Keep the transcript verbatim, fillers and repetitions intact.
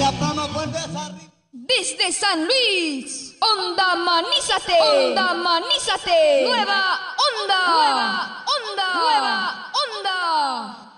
la palma fuertes arriba. Desde San Luis, Onda Manízate, Onda Manízate, Nueva Onda. Nueva